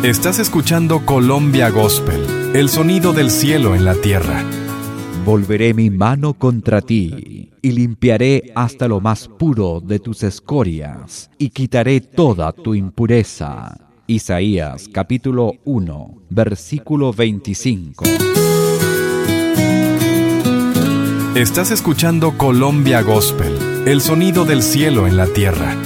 Estás escuchando Colombia Gospel, el sonido del cielo en la tierra. Volveré mi mano contra ti, y limpiaré hasta lo más puro de tus escorias, y quitaré toda tu impureza. Isaías capítulo 1, versículo 25. Estás escuchando Colombia Gospel, el sonido del cielo en la tierra.